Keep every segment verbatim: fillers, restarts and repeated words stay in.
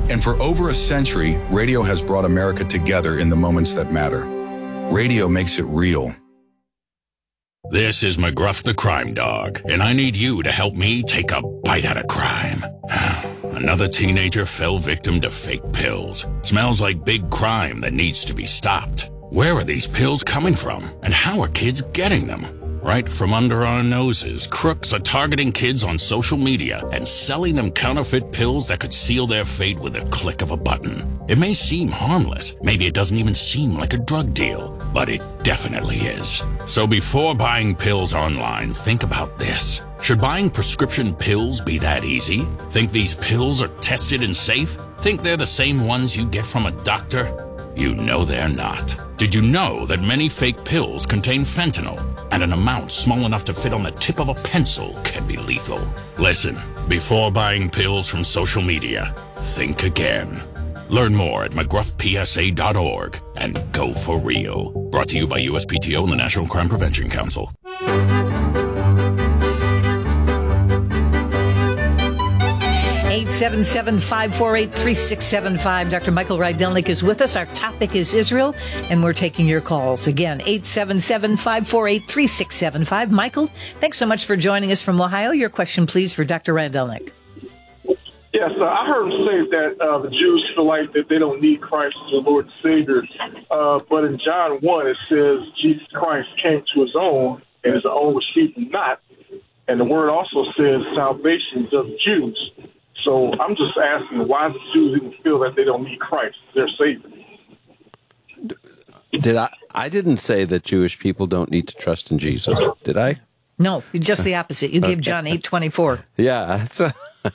And for over a century, radio has brought America together in the moments that matter. Radio makes it real. This is McGruff the Crime Dog, and I need you to help me take a bite out of crime. Another teenager fell victim to fake pills. Smells like big crime that needs to be stopped. Where are these pills coming from, and how are kids getting them? Right from under our noses, crooks are targeting kids on social media and selling them counterfeit pills that could seal their fate with a click of a button. It may seem harmless, maybe it doesn't even seem like a drug deal, but it definitely is. So before buying pills online, think about this. Should buying prescription pills be that easy? Think these pills are tested and safe? Think they're the same ones you get from a doctor? You know they're not. Did you know that many fake pills contain fentanyl, and an amount small enough to fit on the tip of a pencil can be lethal? Listen, before buying pills from social media, think again. Learn more at mcgruff p s a dot org and go for real. Brought to you by U S P T O and the National Crime Prevention Council. eight seven seven, five four eight, three six seven five. Doctor Michael Rydelnik is with us. Our topic is Israel, and we're taking your calls. Again, eight seven seven, five four eight, three six seven five. Michael, thanks so much for joining us from Ohio. Your question, please, for Doctor Rydelnik. Yes, uh, I heard him say that uh, the Jews feel like that they don't need Christ as the Lord and Savior. Uh, but in John one, it says Jesus Christ came to his own, and his own received him not. And the word also says salvation is of the Jews. So I'm just asking, why do the Jews even feel that they don't need Christ as their Savior? Did I? I didn't say that Jewish people don't need to trust in Jesus. Did I? No, just the opposite. You gave John eight twenty-four. Yeah, that's a,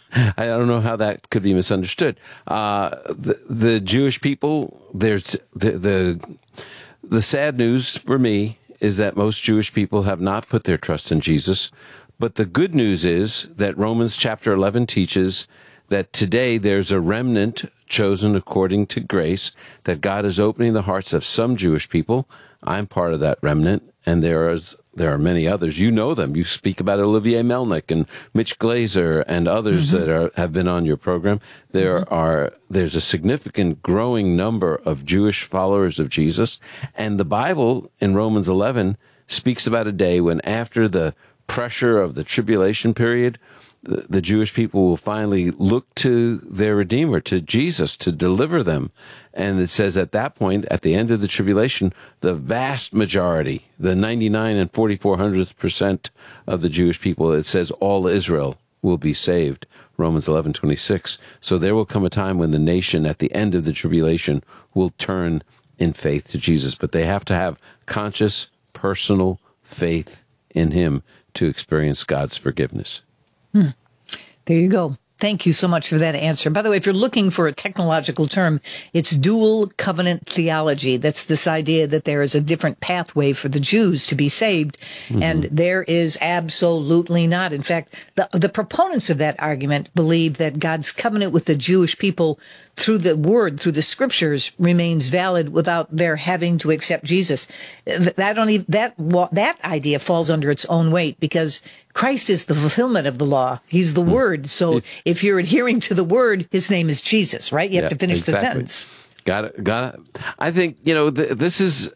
I don't know how that could be misunderstood. Uh, the, the Jewish people, there's the, the the sad news for me is that most Jewish people have not put their trust in Jesus. But the good news is that Romans chapter eleven teaches that today there's a remnant chosen according to grace, that God is opening the hearts of some Jewish people. I'm part of that remnant, and there is there are many others. You know them. You speak about Olivier Melnick and Mitch Glazer and others mm-hmm. that are, have been on your program. There mm-hmm. are there's a significant growing number of Jewish followers of Jesus, and the Bible in Romans eleven speaks about a day when, after the pressure of the tribulation period, the, the Jewish people will finally look to their Redeemer, to Jesus, to deliver them. And it says at that point, at the end of the tribulation, the vast majority, the ninety-nine and forty-four hundredth percent of the Jewish people, it says all Israel will be saved. Romans eleven twenty-six. So there will come a time when the nation at the end of the tribulation will turn in faith to Jesus. But they have to have conscious, personal faith in him to experience God's forgiveness. Hmm. There you go. Thank you so much for that answer. By the way, if you're looking for a technological term, it's dual covenant theology. That's this idea that there is a different pathway for the Jews to be saved, mm-hmm. and there is absolutely not. In fact, the, the proponents of that argument believe that God's covenant with the Jewish people through the word, through the scriptures, remains valid without their having to accept Jesus. That don't even, that that idea falls under its own weight, because Christ is the fulfillment of the law. He's the word. So if you're adhering to the word, his name is Jesus, right? You have yeah, to finish exactly. the sentence. Got it. Got it. I think, you know, the, this is,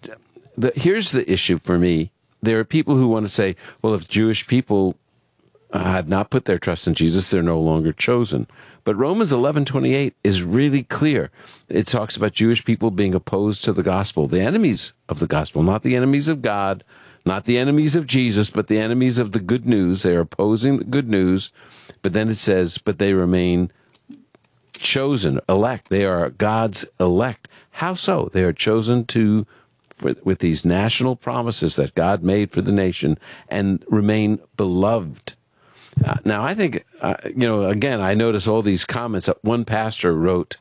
the, here's the issue for me. There are people who want to say, well, if Jewish people uh, have not put their trust in Jesus, they're no longer chosen. But Romans eleven twenty-eight is really clear. It talks about Jewish people being opposed to the gospel, the enemies of the gospel, not the enemies of God, not the enemies of Jesus, but the enemies of the good news. They're opposing the good news. But then it says, but they remain chosen, elect. They are God's elect. How so? They are chosen to, for, with these national promises that God made for the nation, and remain beloved. Uh, now, I think, uh, you know, again, I notice all these comments. One pastor wrote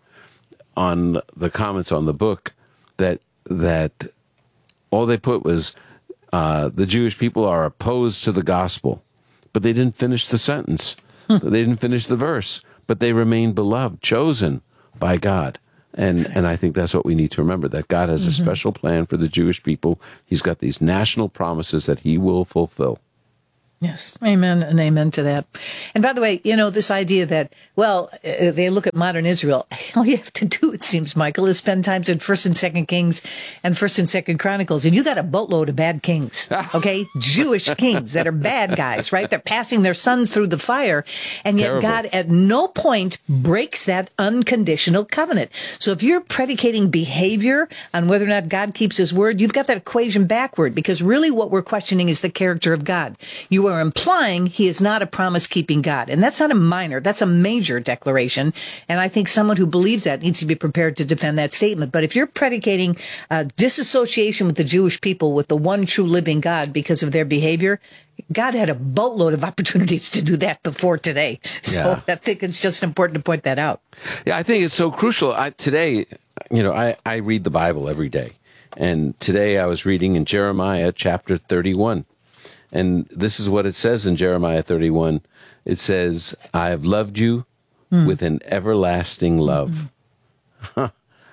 on the comments on the book that that all they put was, uh, the Jewish people are opposed to the gospel. But they didn't finish the sentence. They didn't finish the verse. But they remain beloved, chosen by God. And and I think that's what we need to remember, that God has a mm-hmm. special plan for the Jewish people. He's got these national promises that he will fulfill. Yes. Amen and amen to that. And by the way, you know, this idea that, well, uh, they look at modern Israel. All you have to do, it seems, Michael, is spend times in First and Second Kings and First and Second Chronicles. And you got a boatload of bad kings, okay? Jewish kings that are bad guys, right? They're passing their sons through the fire. And yet Terrible. God at no point breaks that unconditional covenant. So if you're predicating behavior on whether or not God keeps his word, you've got that equation backward, because really what we're questioning is the character of God. You are implying he is not a promise-keeping God. And that's not a minor, that's a major declaration. And I think someone who believes that needs to be prepared to defend that statement. But if you're predicating uh, disassociation with the Jewish people with the one true living God because of their behavior, God had a boatload of opportunities to do that before today. So Yeah. I think it's just important to point that out. Yeah, I think it's so crucial. I, today, you know, I, I read the Bible every day. And today I was reading in Jeremiah chapter thirty-one. And this is what it says in Jeremiah thirty-one. It says, I have loved you mm. with an everlasting love. Mm-hmm.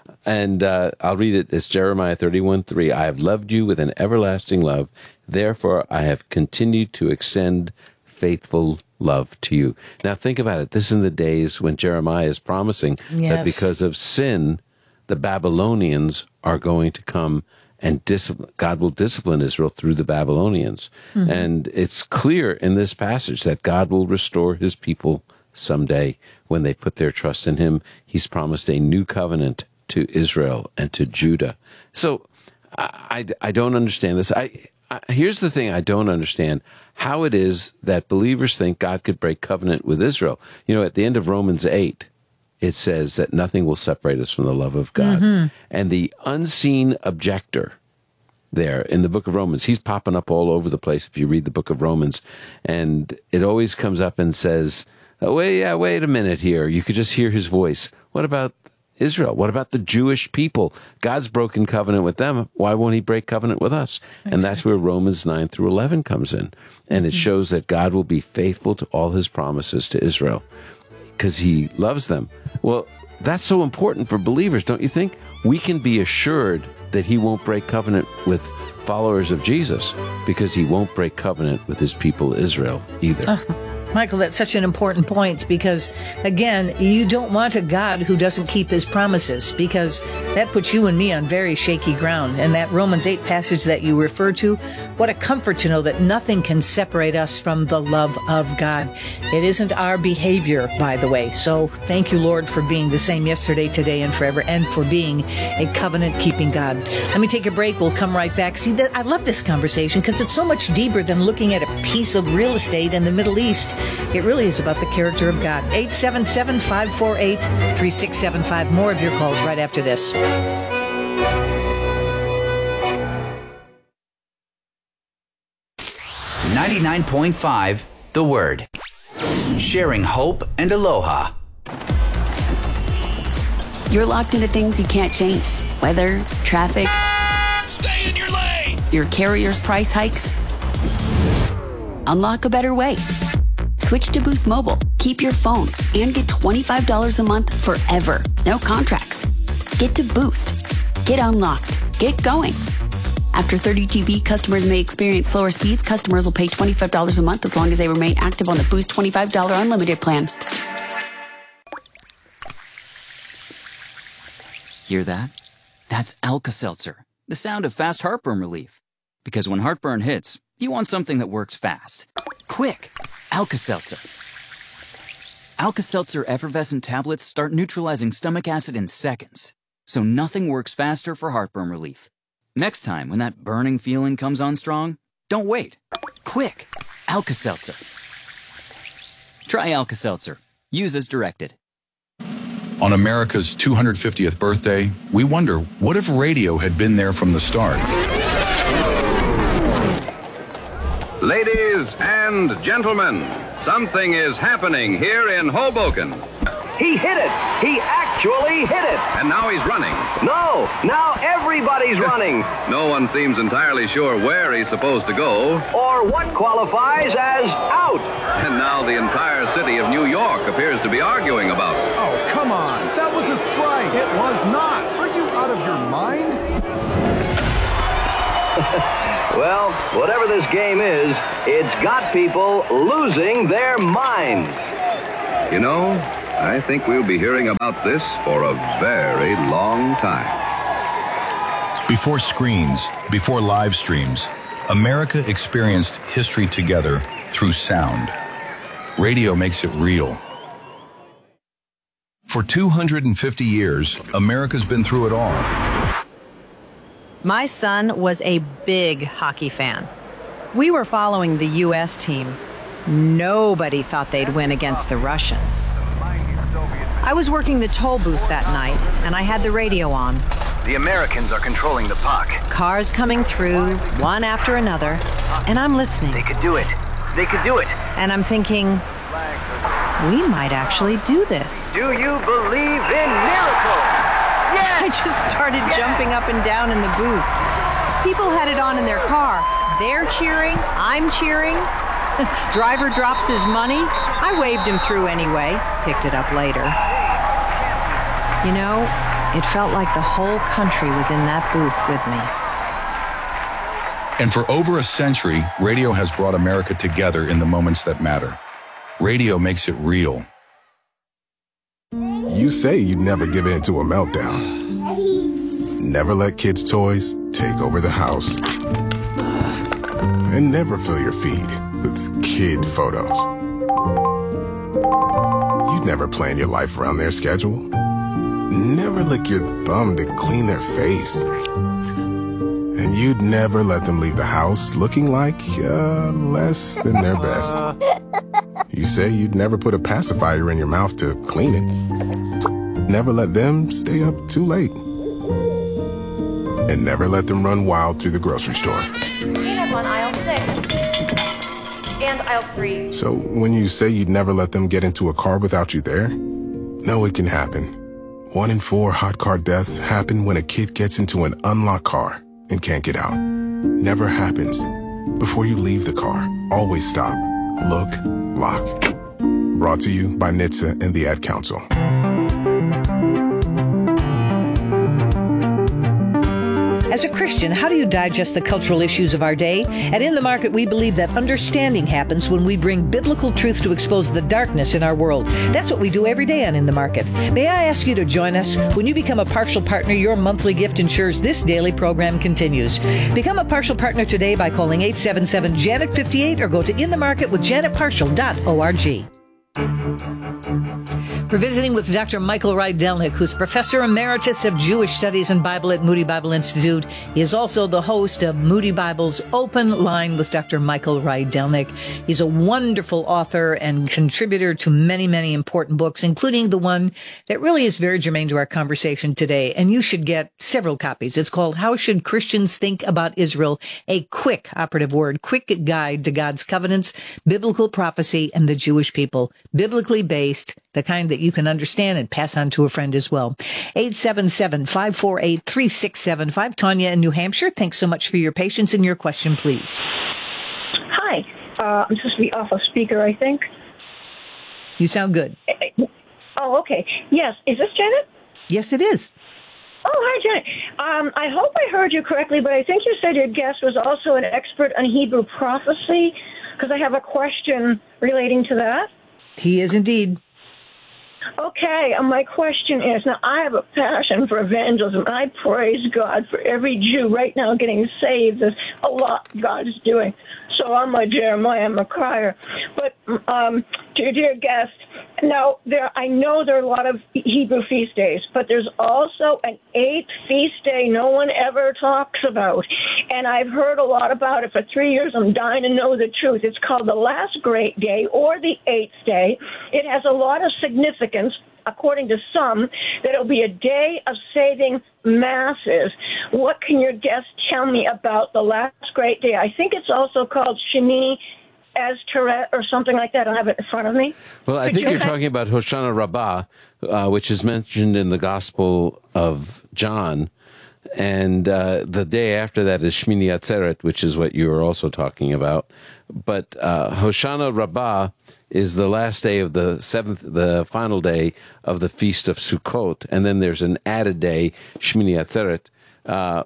And uh, I'll read it. It's Jeremiah thirty-one three. I have loved you with an everlasting love. Therefore, I have continued to extend faithful love to you. Now, think about it. This is in the days when Jeremiah is promising yes. that because of sin, the Babylonians are going to come and discipline, God will discipline Israel through the Babylonians. Mm-hmm. And it's clear in this passage that God will restore his people someday when they put their trust in him. He's promised a new covenant to Israel and to Judah. So I, I, I don't understand this. I, I here's the thing I don't understand, how it is that believers think God could break covenant with Israel. You know, at the end of Romans eight, it says that nothing will separate us from the love of God. Mm-hmm. And the unseen objector there in the book of Romans, he's popping up all over the place if you read the book of Romans. And it always comes up and says, oh, wait, yeah, wait a minute here. You could just hear his voice. What about Israel? What about the Jewish people? God's broken covenant with them. Why won't he break covenant with us? Exactly. And that's where Romans nine through eleven comes in. And it shows that God will be faithful to all his promises to Israel because he loves them. Well, that's so important for believers, don't you think? We can be assured that he won't break covenant with followers of Jesus because he won't break covenant with his people Israel either. Uh, Michael, that's such an important point because, again, you don't want a God who doesn't keep his promises because that puts you and me on very shaky ground. And that Romans eight passage that you refer to, what a comfort to know that nothing can separate us from the love of God. It isn't our behavior, by the way. So thank you, Lord, for being the same yesterday, today, and forever, and for being a covenant-keeping God. Let me take a break. We'll come right back. See, that I love this conversation because it's so much deeper than looking at a piece of real estate in the Middle East. It really is about the character of God. eight seven seven, five four eight, three six seven five. More of your calls right after this. ninety-nine point five The Word. Sharing hope and aloha. You're locked into things you can't change. Weather, traffic. Stay in your lane! Your carrier's price hikes. Unlock a better way. Switch to Boost Mobile. Keep your phone and get twenty-five dollars a month forever. No contracts. Get to Boost. Get unlocked. Get going. After thirty G B, customers may experience slower speeds. Customers will pay twenty-five dollars a month as long as they remain active on the Boost twenty-five dollars unlimited plan. Hear that? That's Alka-Seltzer, the sound of fast heartburn relief. Because when heartburn hits, you want something that works fast. Quick! Alka-Seltzer. Alka-Seltzer effervescent tablets start neutralizing stomach acid in seconds, so nothing works faster for heartburn relief. Next time, when that burning feeling comes on strong, don't wait. Quick! Alka-Seltzer. Try Alka-Seltzer. Use as directed. On America's two hundred fiftieth birthday, we wonder, what if radio had been there from the start? Ladies and gentlemen, something is happening here in Hoboken. He hit it! He actually hit it! And now he's running. No! Now everybody's running! No one seems entirely sure where he's supposed to go. Or what qualifies as out! And now the entire city of New York appears to be arguing about it. Oh, come on! That was a strike! It was not! Are you out of your mind? Well, whatever this game is, it's got people losing their minds. You know, I think we'll be hearing about this for a very long time. Before screens, before live streams, America experienced history together through sound. Radio makes it real. For two hundred fifty years, America's been through it all. My son was a big hockey fan. We were following the U S team. Nobody thought they'd win against the Russians. I was working the toll booth that night, and I had the radio on. The Americans are controlling the puck. Cars coming through, one after another, and I'm listening. They could do it. They could do it. And I'm thinking, we might actually do this. Do you believe in miracles? Yes! I just started yes! jumping up and down in the booth. People had it on in their car. They're cheering, I'm cheering. Driver drops his money. I waved him through anyway, picked it up later. You know, it felt like the whole country was in that booth with me. And for over a century, radio has brought America together in the moments that matter. Radio makes it real. You say you'd never give in to a meltdown. Never let kids' toys take over the house. And never fill your feed with kid photos. You'd never plan your life around their schedule. Never lick your thumb to clean their face. And you'd never let them leave the house looking like uh, less than their best. You say you'd never put a pacifier in your mouth to clean it. Never let them stay up too late. And never let them run wild through the grocery store. Peanuts on aisle six. And aisle three. So when you say you'd never let them get into a car without you there, no, it can happen. One in four hot car deaths happen when a kid gets into an unlocked car and can't get out. Never happens. Before you leave the car, always stop, look, lock. Brought to you by N H T S A and the Ad Council. As a Christian, how do you digest the cultural issues of our day? At In the Market, we believe that understanding happens when we bring biblical truth to expose the darkness in our world. That's what we do every day on In the Market. May I ask you to join us? When you become a partial partner, your monthly gift ensures this daily program continues. Become a partial partner today by calling eight seven seven, Janet fifty-eight or go to in the market with janet partial dot org. We're visiting with Doctor Michael Rydelnik, who's Professor Emeritus of Jewish Studies and Bible at Moody Bible Institute. He is also the host of Moody Bible's Open Line with Doctor Michael Rydelnik. He's a wonderful author and contributor to many, many important books, including the one that really is very germane to our conversation today. And you should get several copies. It's called How Should Christians Think About Israel? A quick, operative word, quick guide to God's covenants, biblical prophecy, and the Jewish people. Biblically based, the kind that you can understand and pass on to a friend as well. eight seven seven, five four eight, three six seven five. Tanya in New Hampshire, thanks so much for your patience and your question, please. Hi. Uh, I'm supposed to be off a speaker, I think. You sound good. Oh, okay. Yes. Is this Janet? Yes, it is. Oh, hi, Janet. Um, I hope I heard you correctly, but I think you said your guest was also an expert on Hebrew prophecy, because I have a question relating to that. He is indeed. Okay, and my question is, now I have a passion for evangelism, and I praise God for every Jew right now getting saved. There's a lot God is doing. So I'm a Jeremiah, I'm a crier. But um, to your dear guest, now there, I know there are a lot of Hebrew feast days, but there's also an eighth feast day no one ever talks about. And I've heard a lot about it for three years. I'm dying to know the truth. It's called the Last Great Day or the Eighth Day. It has a lot of significance, according to some, that it'll be a day of saving masses. What can your guest tell me about the Last Great Day? I think it's also called Shemini Atzeret or something like that. I don't have it in front of me. Well, I Could think you you're have- talking about Hoshana Rabbah, uh, which is mentioned in the Gospel of John. And uh, the day after that is Shmini Atzeret, which is what you were also talking about. But uh, Hoshana Rabbah is the last day of the seventh, the final day of the Feast of Sukkot. And then there's an added day, Shmini Atzeret. Uh,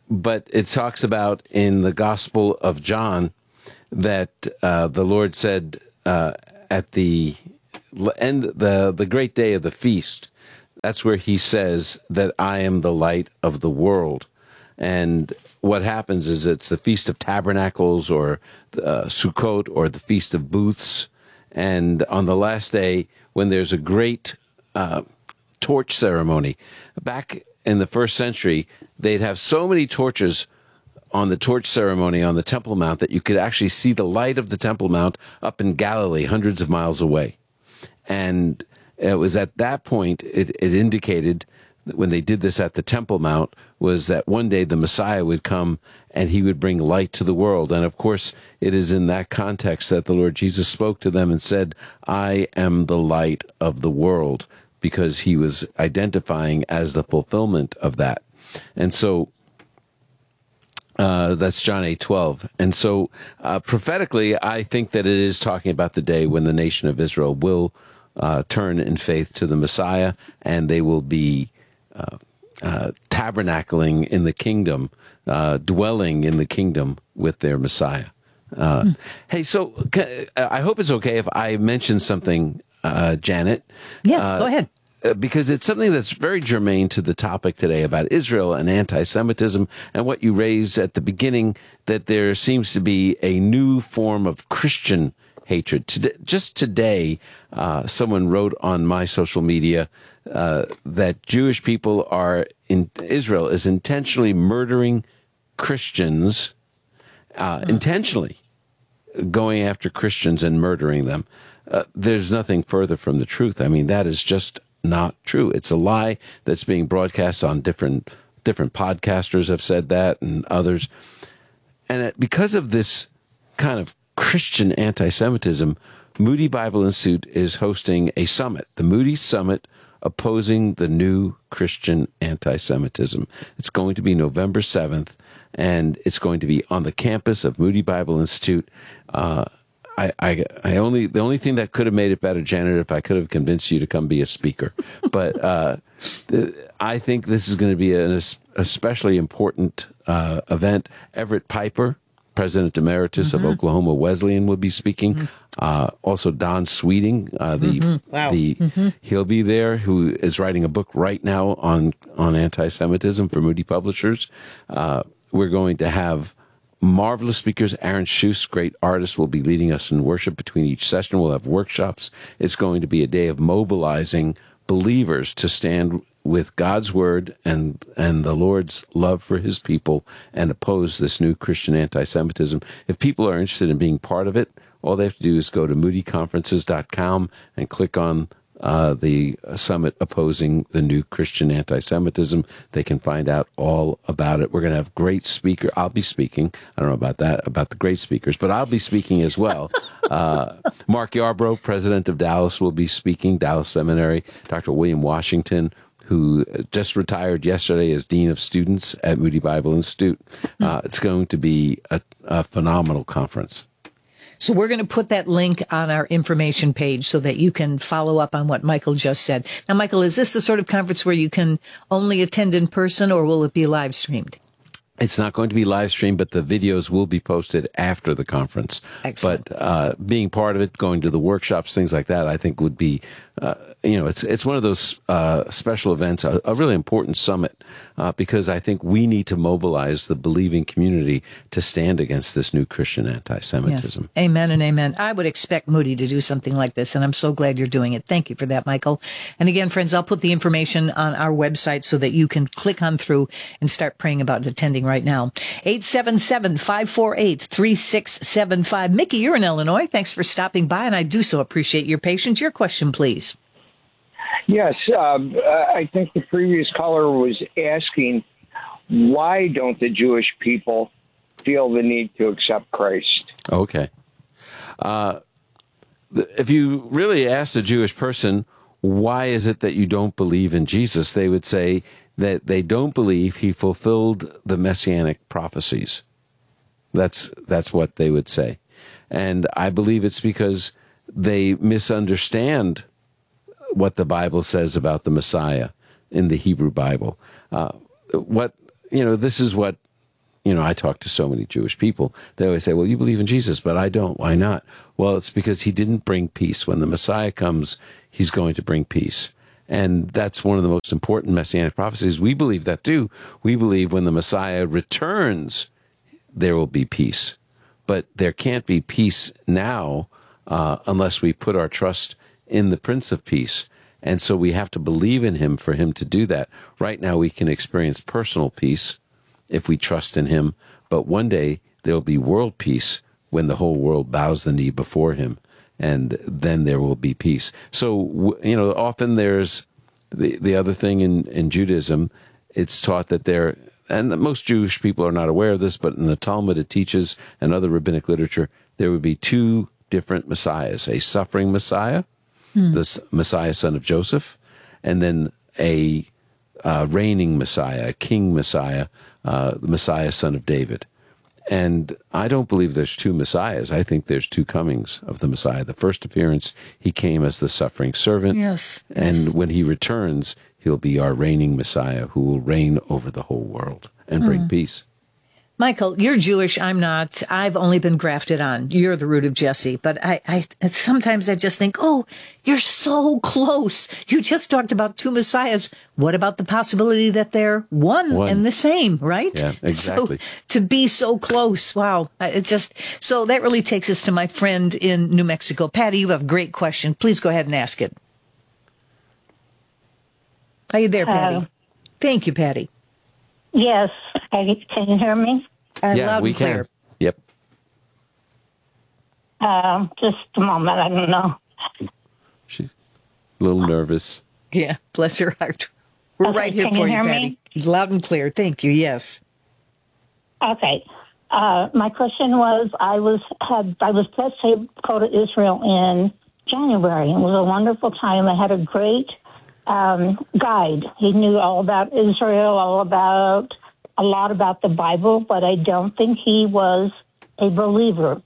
but it talks about in the Gospel of John that uh, the Lord said uh, at the end, the the great day of the feast, that's where he says that I am the light of the world. And what happens is it's the Feast of Tabernacles or uh, Sukkot or the Feast of Booths. And on the last day, when there's a great uh, torch ceremony, back in the first century, they'd have so many torches on the torch ceremony on the Temple Mount that you could actually see the light of the Temple Mount up in Galilee, hundreds of miles away. And it was at that point, it, it indicated that when they did this at the Temple Mount, was that one day the Messiah would come and he would bring light to the world. And of course, it is in that context that the Lord Jesus spoke to them and said, I am the light of the world, because he was identifying as the fulfillment of that. And so uh, that's John eight twelve. And so uh, prophetically, I think that it is talking about the day when the nation of Israel will uh, turn in faith to the Messiah, and they will be uh, uh, tabernacling in the kingdom, uh, dwelling in the kingdom with their Messiah. Uh, mm. Hey, so I hope it's okay if I mention something, uh, Janet. Yes, uh, go ahead. Because it's something that's very germane to the topic today about Israel and anti-Semitism, and what you raised at the beginning, that there seems to be a new form of Christian hatred. Today, just today, uh, someone wrote on my social media uh, that Jewish people are in Israel is intentionally murdering Christians, uh, intentionally going after Christians and murdering them. Uh, there's nothing further from the truth. I mean, that is just not true. It's a lie that's being broadcast on different different podcasters have said that, and others. And it, because of this kind of Christian anti-Semitism, Moody Bible Institute is hosting a summit, the Moody Summit Opposing the New Christian Anti-Semitism. It's going to be November seventh, and it's going to be on the campus of Moody Bible Institute. Uh, I, I, I only the only thing that could have made it better, Janet, if I could have convinced you to come be a speaker. But uh, I think this is going to be an especially important uh, event. Everett Piper, President Emeritus mm-hmm. of Oklahoma Wesleyan, will be speaking. Mm-hmm. Uh, also, Don Sweeting, uh, the mm-hmm. wow. the mm-hmm. he'll be there, who is writing a book right now on on anti-Semitism for Moody Publishers. Uh, we're going to have marvelous speakers. Aaron Schuss, great artist, will be leading us in worship between each session. We'll have workshops. It's going to be a day of mobilizing believers to stand with God's word and and the Lord's love for his people and oppose this new Christian anti-Semitism. If people are interested in being part of it, all they have to do is go to moody conferences dot com and click on Uh, the summit opposing the new Christian anti-Semitism. They can find out all about it. We're going to have great speaker. I'll be speaking. I don't know about that, about the great speakers, but I'll be speaking as well. Uh, Mark Yarbrough, president of Dallas, will be speaking, Dallas Seminary. Doctor William Washington, who just retired yesterday as Dean of Students at Moody Bible Institute. Uh, it's going to be a, a phenomenal conference. So we're going to put that link on our information page so that you can follow up on what Michael just said. Now, Michael, is this the sort of conference where you can only attend in person, or will it be live streamed? It's not going to be live streamed, but the videos will be posted after the conference. Excellent. But uh, being part of it, going to the workshops, things like that, I think would be, uh, you know, it's it's one of those uh, special events, a, a really important summit, uh, because I think we need to mobilize the believing community to stand against this new Christian anti-Semitism. Yes. Amen and amen. I would expect Moody to do something like this, and I'm so glad you're doing it. Thank you for that, Michael. And again, friends, I'll put the information on our website so that you can click on through and start praying about attending right now. eight seven seven, five four eight, three six seven five. Mickey, you're in Illinois. Thanks for stopping by, and I do so appreciate your patience. Your question, please. Yes, um, I think the previous caller was asking, why don't the Jewish people feel the need to accept Christ? Okay. Uh, if you really asked a Jewish person, why is it that you don't believe in Jesus, they would say that they don't believe he fulfilled the messianic prophecies. That's that's what they would say. And I believe it's because they misunderstand what the Bible says about the Messiah in the Hebrew Bible. Uh, what, you know, this is what you know, I talk to so many Jewish people. They always say, well, you believe in Jesus, but I don't. Why not? Well, it's because he didn't bring peace. When the Messiah comes, he's going to bring peace. And that's one of the most important messianic prophecies. We believe that too. We believe when the Messiah returns, there will be peace. But there can't be peace now uh, unless we put our trust in the Prince of Peace. And so we have to believe in him for him to do that. Right now we can experience personal peace if we trust in him. But one day there will be world peace when the whole world bows the knee before him. And then there will be peace. So, you know, often there's the, the other thing in, in Judaism, it's taught that there, and most Jewish people are not aware of this, but in the Talmud it teaches, and other rabbinic literature, there would be two different messiahs, a suffering Messiah, hmm. the Messiah son of Joseph, and then a uh, reigning Messiah, a king Messiah, uh, the Messiah son of David. And I don't believe there's two Messiahs. I think there's two comings of the Messiah. The first appearance, he came as the suffering servant. Yes. And yes. when he returns, he'll be our reigning Messiah who will reign over the whole world and bring mm. peace. Michael, you're Jewish. I'm not. I've only been grafted on. You're the root of Jesse. But I, I sometimes I just think, oh, you're so close. You just talked about two messiahs. What about the possibility that they're one, one. and the same, right? Yeah, exactly. So, to be so close. Wow. It just, so that really takes us to my friend in New Mexico. Patty, you have a great question. Please go ahead and ask it. Are you there, Patty? Uh, Thank you, Patty. Yes. Can you hear me? Uh, yeah, loud we and clear. can. Yep. Um, just a moment. I don't know. She's a little nervous. Yeah, bless her heart. We're okay, right here can for you, you, hear Patty. Me? Loud and clear. Thank you. Yes. Okay. Uh, my question was, I was had I was blessed to go to Israel in January. It was a wonderful time. I had a great um, guide. He knew all about Israel, all about a lot about the Bible, but I don't think he was a believer.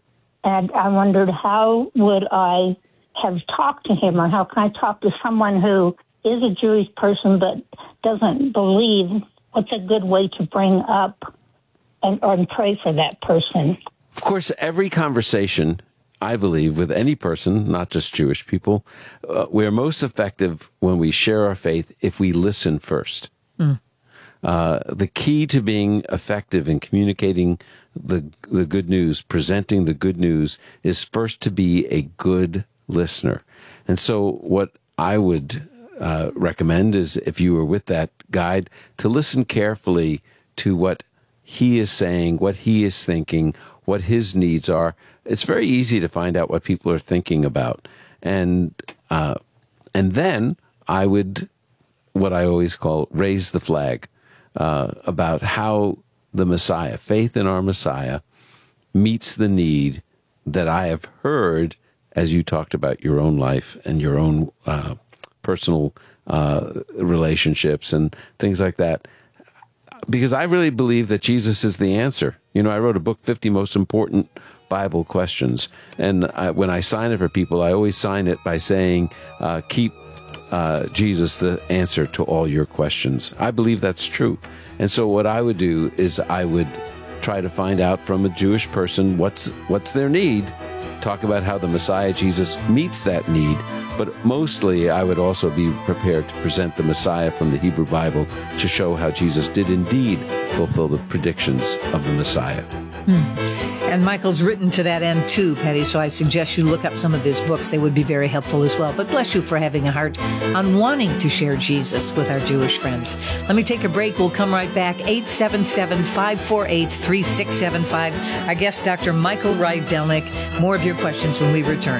And I wondered, how would I have talked to him, or how can I talk to someone who is a Jewish person but doesn't believe? What's a good way to bring up and, and pray for that person? Of course, every conversation, I believe, with any person, not just Jewish people, uh, we're most effective when we share our faith if we listen first. Mm. Uh, the key to being effective in communicating the the good news, presenting the good news, is first to be a good listener. And so what I would uh, recommend is, if you were with that guide, to listen carefully to what he is saying, what he is thinking, what his needs are. It's very easy to find out what people are thinking about. And uh, and then I would, what I always call, raise the flag. Uh, about how the Messiah, faith in our Messiah, meets the need that I have heard as you talked about your own life and your own uh, personal uh, relationships and things like that. Because I really believe that Jesus is the answer. You know, I wrote a book, fifty Most Important Bible Questions. And I, when I sign it for people, I always sign it by saying, uh, keep Uh, Jesus the answer to all your questions. I believe that's true. And so what I would do is I would try to find out from a Jewish person what's what's their need, talk about how the Messiah Jesus meets that need, but mostly I would also be prepared to present the Messiah from the Hebrew Bible to show how Jesus did indeed fulfill the predictions of the Messiah. Hmm. And Michael's written to that end too, Patty, so I suggest you look up some of his books. They would be very helpful as well. But bless you for having a heart on wanting to share Jesus with our Jewish friends. Let me take a break. We'll come right back. eight seven seven, five four eight, three six seven five. Our guest, Doctor Michael Rydelnik. More of your questions when we return.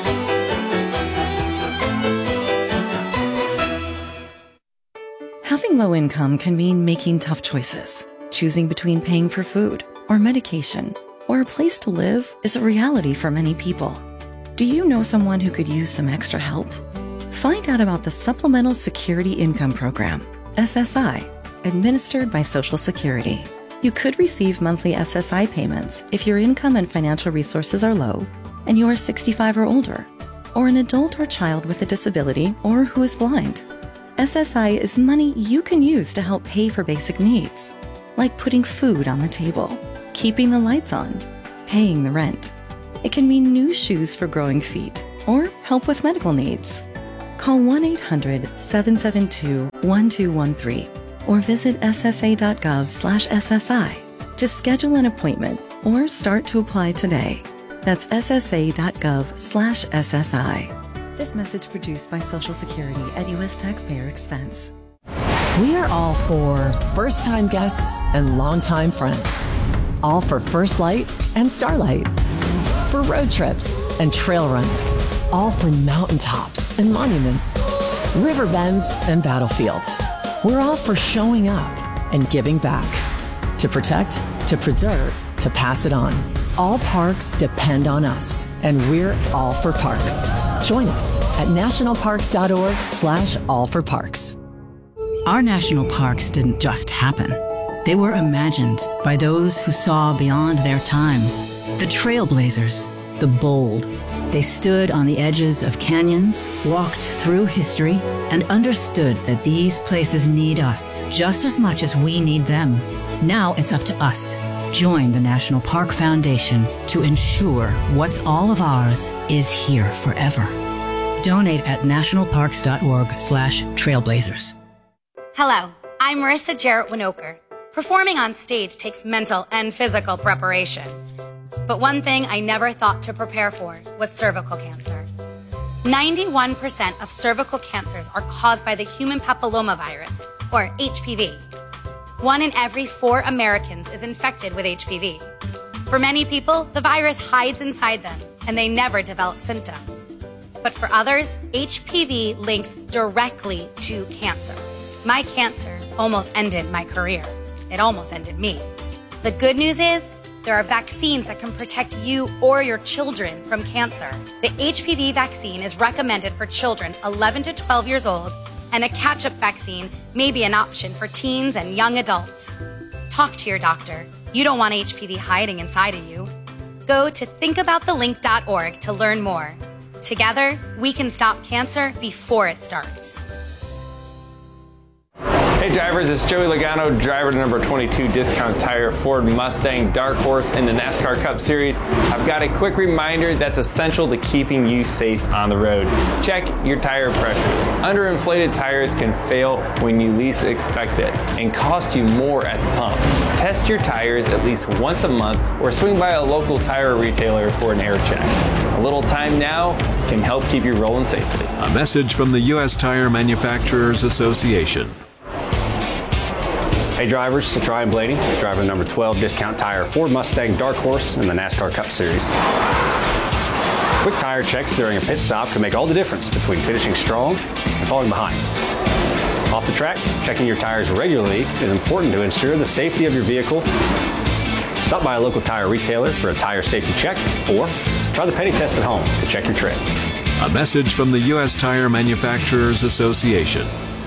Having low income can mean making tough choices. Choosing between paying for food or medication or a place to live is a reality for many people. Do you know someone who could use some extra help? Find out about the Supplemental Security Income Program, S S I, administered by Social Security. You could receive monthly S S I payments if your income and financial resources are low and you are sixty-five or older, or an adult or child with a disability or who is blind. S S I is money you can use to help pay for basic needs, like putting food on the table, keeping the lights on, paying the rent. It can mean new shoes for growing feet or help with medical needs. Call one eight hundred seven seven two one two one three or visit s s a dot gov slash s s i to schedule an appointment or start to apply today. That's s s a dot gov slash s s i. This message produced by Social Security at U S taxpayer expense. We are all for first-time guests and longtime friends. All for First Light and Starlight. For road trips and trail runs. All for mountaintops and monuments. River bends and battlefields. We're all for showing up and giving back. To protect, to preserve, to pass it on. All parks depend on us, and we're all for parks. Join us at nationalparks.org slash all for parks. Our national parks didn't just happen. They were imagined by those who saw beyond their time. The trailblazers, the bold. They stood on the edges of canyons, walked through history, and understood that these places need us just as much as we need them. Now it's up to us. Join the National Park Foundation to ensure what's all of ours is here forever. Donate at nationalparks.org slash trailblazers. Hello, I'm Marissa Jarrett Winokur. Performing on stage takes mental and physical preparation. But one thing I never thought to prepare for was cervical cancer. ninety-one percent of cervical cancers are caused by the human papillomavirus, or H P V. One in every four Americans is infected with H P V. For many people, the virus hides inside them, and they never develop symptoms. But for others, H P V links directly to cancer. My cancer almost ended my career. It almost ended me. The good news is, there are vaccines that can protect you or your children from cancer. The H P V vaccine is recommended for children eleven to twelve years old, and a catch-up vaccine may be an option for teens and young adults. Talk to your doctor. You don't want H P V hiding inside of you. Go to think about the link dot org to learn more. Together, we can stop cancer before it starts. Hey drivers, it's Joey Logano, driver to number twenty-two Discount Tire Ford Mustang Dark Horse in the NASCAR Cup Series. I've got a quick reminder that's essential to keeping you safe on the road. Check your tire pressures. Underinflated tires can fail when you least expect it and cost you more at the pump. Test your tires at least once a month or swing by a local tire retailer for an air check. A little time now can help keep you rolling safely. A message from the U S Tire Manufacturers Association. Hey drivers, it's Ryan Blaney, driver number twelve Discount Tire Ford Mustang Dark Horse in the NASCAR Cup Series. Quick tire checks during a pit stop can make all the difference between finishing strong and falling behind. Off the track, checking your tires regularly is important to ensure the safety of your vehicle. Stop by a local tire retailer for a tire safety check, or try the Penny Test at home to check your tread. A message from the U S Tire Manufacturers Association.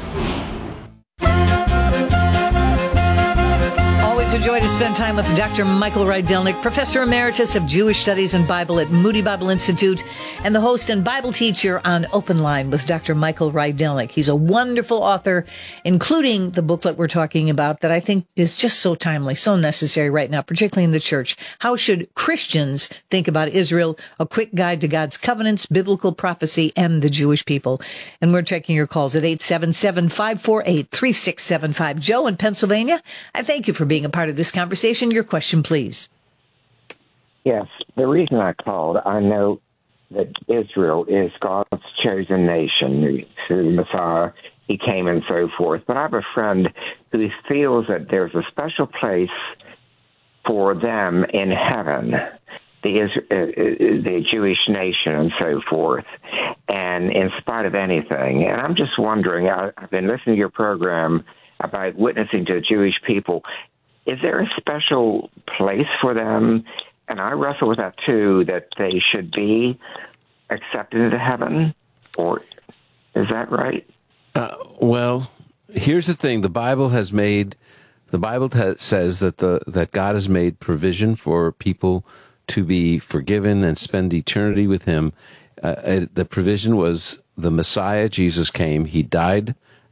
It's a joy to spend time with Doctor Michael Rydelnik, Professor Emeritus of Jewish Studies and Bible at Moody Bible Institute, and the host and Bible teacher on Open Line with Doctor Michael Rydelnik. He's a wonderful author, including the booklet we're talking about that I think is just so timely, so necessary right now, particularly in the church. How should Christians think about Israel? A quick guide to God's covenants, biblical prophecy, and the Jewish people. And we're checking your calls at eight seven seven, five four eight, three six seven five. Joe in Pennsylvania, I thank you for being a part of this conversation. Your question, please. Yes, the reason I called, I know that Israel is God's chosen nation through the Messiah. He came and so forth. But I have a friend who feels that there's a special place for them in heaven, the, uh, the Jewish nation and so forth, and in spite of anything. And I'm just wondering, I, I've been listening to your program about witnessing to the Jewish people. Is there a special place for them? And I wrestle with that, too, that they should be accepted into heaven? Or is that right? Uh, well, here's the thing. The Bible has made, the Bible t- says that the that God has made provision for people to be forgiven and spend eternity with him. Uh, it, the provision was the Messiah, Jesus came. He died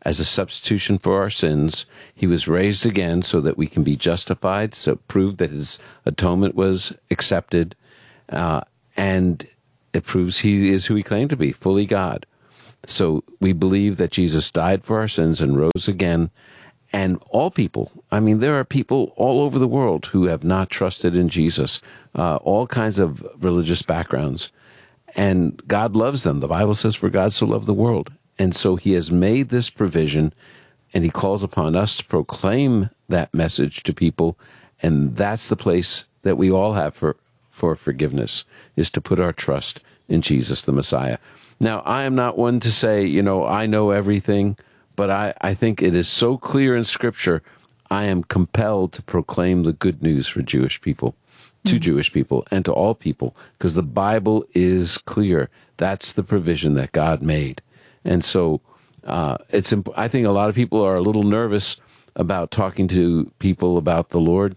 as a substitution for our sins. He was raised again so that we can be justified, so prove that his atonement was accepted, uh, and it proves he is who he claimed to be, fully God. So we believe that Jesus died for our sins and rose again. And all people, I mean, there are people all over the world who have not trusted in Jesus, uh, all kinds of religious backgrounds. And God loves them. The Bible says, for God so loved the world. And so he has made this provision, and he calls upon us to proclaim that message to people. And that's the place that we all have for, for forgiveness, is to put our trust in Jesus, the Messiah. Now, I am not one to say, you know, I know everything, but I, I think it is so clear in Scripture, I am compelled to proclaim the good news for Jewish people, to mm-hmm. Jewish people, and to all people, because the Bible is clear. That's the provision that God made. And so uh, it's. Imp- I think a lot of people are a little nervous about talking to people about the Lord.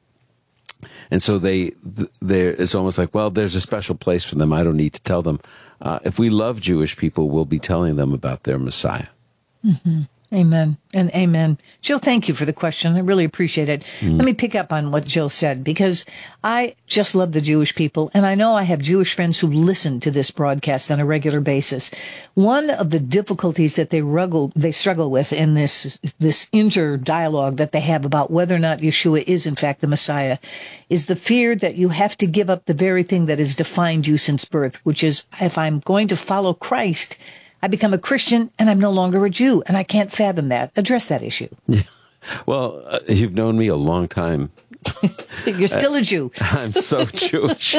And so they, they, it's almost like, well, there's a special place for them. I don't need to tell them. Uh, if we love Jewish people, we'll be telling them about their Messiah. Mm-hmm. Amen and amen. Jill, thank you for the question. I really appreciate it. Mm. Let me pick up on what Jill said, because I just love the Jewish people, and I know I have Jewish friends who listen to this broadcast on a regular basis. One of the difficulties that they struggle, they struggle with in this this inter-dialogue that they have about whether or not Yeshua is in fact the Messiah is the fear that you have to give up the very thing that has defined you since birth, which is, if I'm going to follow Christ, I become a Christian and I'm no longer a Jew, and I can't fathom that. Address that issue. Yeah. Well, uh, you've known me a long time. You're still a Jew. I'm so Jewish.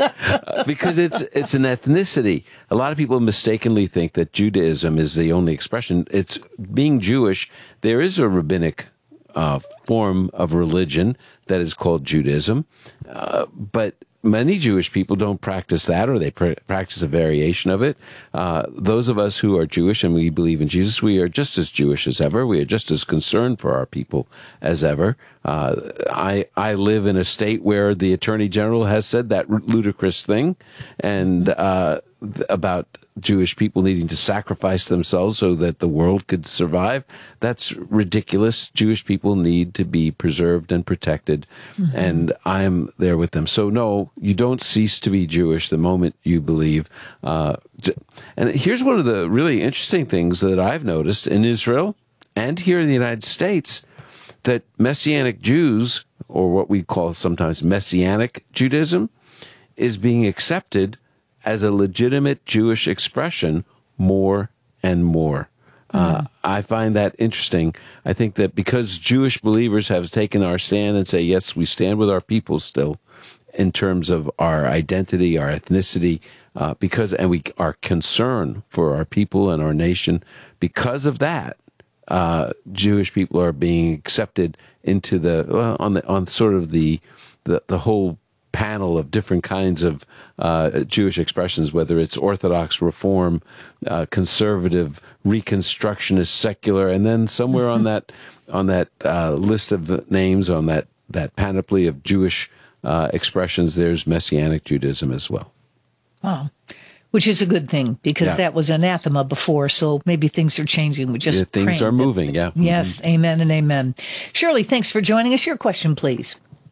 uh, because it's it's an ethnicity. A lot of people mistakenly think that Judaism is the only expression. It's being Jewish. There is a rabbinic uh, form of religion that is called Judaism, uh, but many Jewish people don't practice that, or they pr- practice a variation of it. Uh, those of us who are Jewish and we believe in Jesus, we are just as Jewish as ever. We are just as concerned for our people as ever. Uh, I I live in a state where the Attorney General has said that ludicrous thing, and uh, th- about Jewish people needing to sacrifice themselves so that the world could survive. That's ridiculous. Jewish people need to be preserved and protected, mm-hmm. and I'm there with them. So no, you don't cease to be Jewish the moment you believe. Uh, and here's one of the really interesting things that I've noticed in Israel and here in the United States, that Messianic Jews, or what we call sometimes Messianic Judaism, is being accepted as a legitimate Jewish expression more and more. Uh, I find that interesting. I think that because Jewish believers have taken our stand and say, yes, we stand with our people still in terms of our identity, our ethnicity, uh, because, and we are concerned for our people and our nation. Because of that, uh, Jewish people are being accepted into the, well, on the, on sort of the, the, the whole panel of different kinds of uh, Jewish expressions, whether it's Orthodox, Reform, uh, conservative, Reconstructionist, secular, and then somewhere on that on that uh, list of names, on that that panoply of Jewish uh, expressions, there's Messianic Judaism as well. Wow. Which is a good thing, because yeah. that was anathema before, so maybe things are changing. We just yeah, things are moving, yeah. Yes, mm-hmm. Amen and amen. Shirley, thanks for joining us. Your question, please.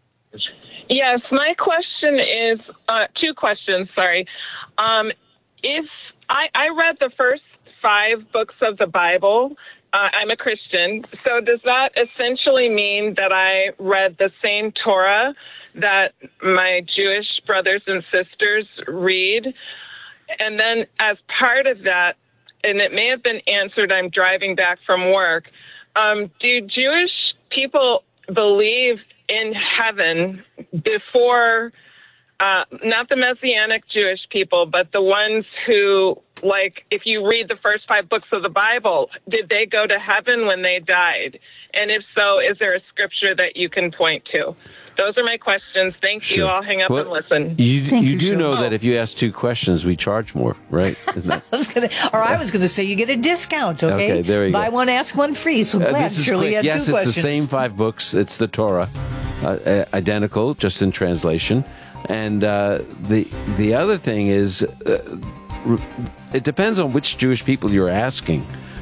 Yes, my question is, uh, two questions, sorry. Um, if I, I read the first five books of the Bible, uh, I'm a Christian, so does that essentially mean that I read the same Torah that my Jewish brothers and sisters read? And then as part of that, and it may have been answered, I'm driving back from work, um, do Jewish people believe in heaven before, uh, not the Messianic Jewish people, but the ones who, like, if you read the first five books of the Bible, did they go to heaven when they died? And if so, is there a scripture that you can point to? Those are my questions. Thank sure. you. I'll hang up well, and listen. You, you, you do sure. know oh. that if you ask two questions, we charge more, right? Isn't that? I was gonna, or I was going to say you get a discount, okay? Okay, there you Buy go. one, ask one free. So glad uh, Shirley had yes, two questions. Yes, it's the same five books. It's the Torah, uh, uh, identical, just in translation. And uh, the the other thing is, uh, it depends on which Jewish people you're asking.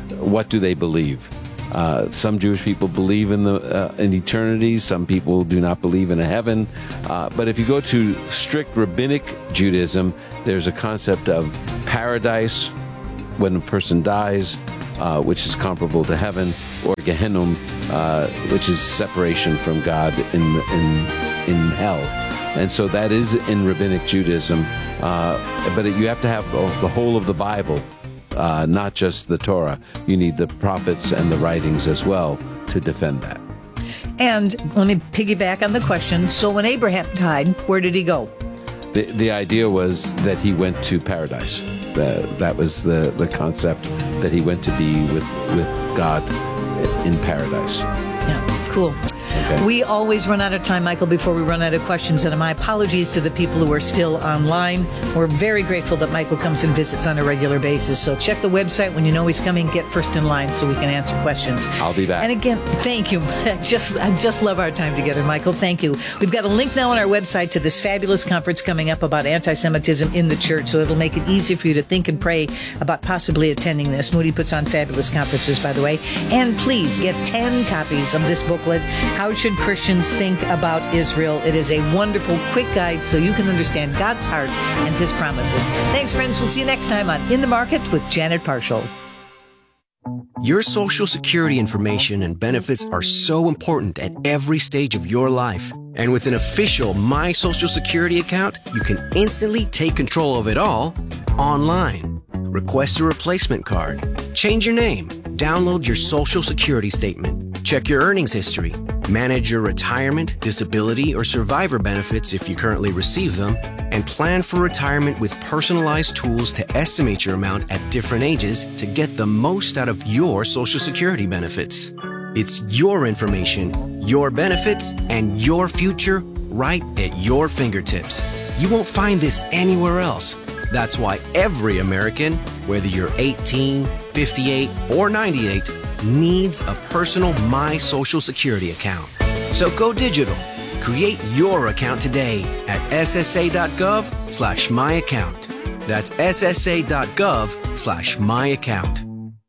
what do they believe? Uh, some Jewish people believe in the uh, in eternity. Some people do not believe in a heaven. Uh, but if you go to strict rabbinic Judaism, there's a concept of paradise when a person dies, uh, which is comparable to heaven, or Gehenna, uh, which is separation from God in in in hell. And so that is in rabbinic Judaism. Uh, but it, you have to have the, the whole of the Bible. Uh, not just the Torah. You need the prophets and the writings as well to defend that. And let me piggyback on the question. So when Abraham died, where did he go? The, the idea was that he went to paradise. The, that was the, the concept, that he went to be with, with God in paradise. Yeah, cool. Okay. We always run out of time, Michael, before we run out of questions, and my apologies to the people who are still online. We're very grateful that Michael comes and visits on a regular basis. So check the website when you know he's coming. Get first in line so we can answer questions. I'll be back. And again, thank you. I just, I just love our time together, Michael. Thank you. We've got a link now on our website to this fabulous conference coming up about anti-Semitism in the church, so it'll make it easy for you to think and pray about possibly attending this. Moody puts on fabulous conferences, by the way. And please get ten copies of this booklet, How Should Christians Think About Israel? It is a wonderful, quick guide so you can understand God's heart and His promises. Thanks, friends. We'll see you next time on In the Market with Janet Parshall. Your Social Security information and benefits are so important at every stage of your life. And with an official My Social Security account, you can instantly take control of it all online. Request a replacement card, change your name, download your Social Security statement, check your earnings history, manage your retirement, disability, or survivor benefits if you currently receive them, and plan for retirement with personalized tools to estimate your amount at different ages to get the most out of your Social Security benefits. It's your information, your benefits, and your future right at your fingertips. You won't find this anywhere else. That's why every American, whether you're eighteen, fifty-eight, or ninety-eight, needs a personal My Social Security account. So go digital. Create your account today at ssa.gov slash my account. That's ssa.gov slash my account.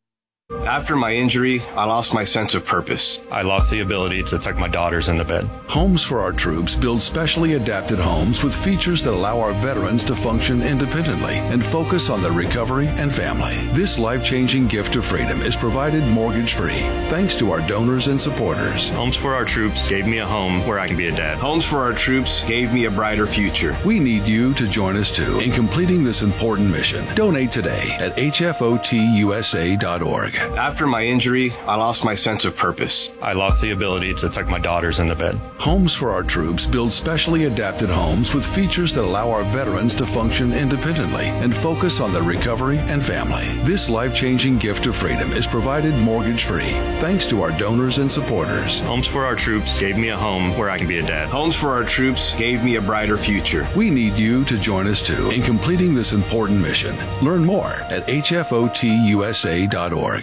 After my injury, I lost my sense of purpose. I lost the ability to tuck my daughters into bed. Homes for Our Troops builds specially adapted homes with features that allow our veterans to function independently and focus on their recovery and family. This life-changing gift of freedom is provided mortgage-free thanks to our donors and supporters. Homes for Our Troops gave me a home where I can be a dad. Homes for Our Troops gave me a brighter future. We need you to join us too in completing this important mission. Donate today at h f o t u s a dot org. After my injury, I lost my sense of purpose. I lost the ability to tuck my daughters into bed. Homes for Our Troops build specially adapted homes with features that allow our veterans to function independently and focus on their recovery and family. This life-changing gift of freedom is provided mortgage-free thanks to our donors and supporters. Homes for Our Troops gave me a home where I can be a dad. Homes for Our Troops gave me a brighter future. We need you to join us too in completing this important mission. Learn more at h f o t u s a dot org.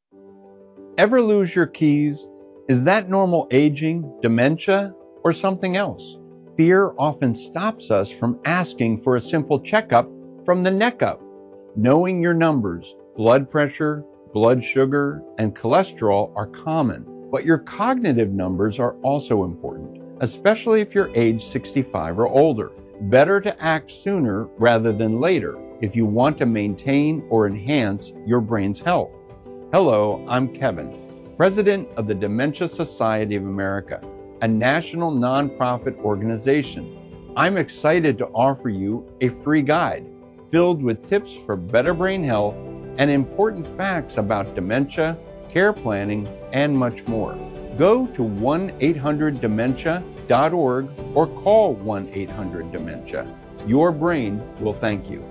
Ever lose your keys? Is that normal aging, dementia, or something else? Fear often stops us from asking for a simple checkup from the neck up. Knowing your numbers, blood pressure, blood sugar, and cholesterol are common, but your cognitive numbers are also important, especially if you're age sixty-five or older. Better to act sooner rather than later if you want to maintain or enhance your brain's health. Hello, I'm Kevin, President of the Dementia Society of America, a national nonprofit organization. I'm excited to offer you a free guide filled with tips for better brain health and important facts about dementia, care planning, and much more. Go to one eight hundred dementia dot org or call one eight hundred dementia. Your brain will thank you.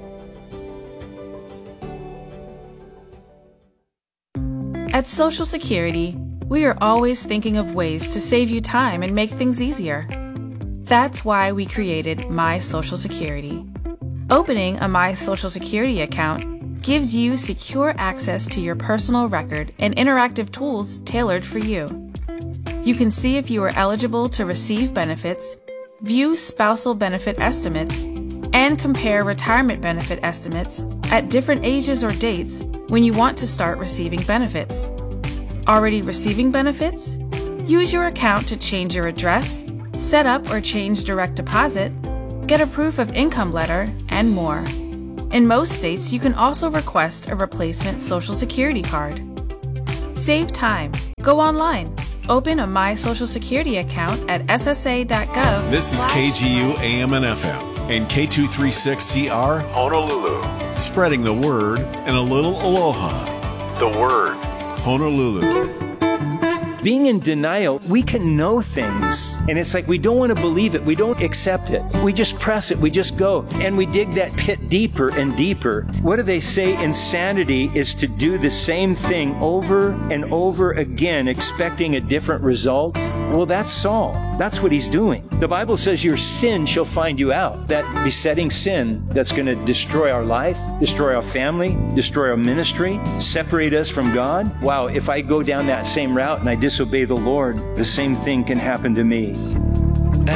At Social Security, we are always thinking of ways to save you time and make things easier. That's why we created My Social Security. Opening a My Social Security account gives you secure access to your personal record and interactive tools tailored for you. You can see if you are eligible to receive benefits, view spousal benefit estimates, and compare retirement benefit estimates at different ages or dates when you want to start receiving benefits. Already receiving benefits? Use your account to change your address, set up or change direct deposit, get a proof of income letter, and more. In most states, you can also request a replacement Social Security card. Save time. Go online. Open a My Social Security account at S S A dot gov. This is K G U A M and F M and K two thirty-six C R Honolulu. Spreading the word and a little aloha. The word, Honolulu. Being in denial, we can know things, and it's like we don't want to believe it. We don't accept it. We just press it. We just go, and we dig that pit deeper and deeper. What do they say? Insanity is to do the same thing over and over again, expecting a different result. Well, that's Saul. That's what he's doing. The Bible says your sin shall find you out. That besetting sin that's going to destroy our life, destroy our family, destroy our ministry, separate us from God. Wow, if I go down that same route and I disobey the Lord, the same thing can happen to me.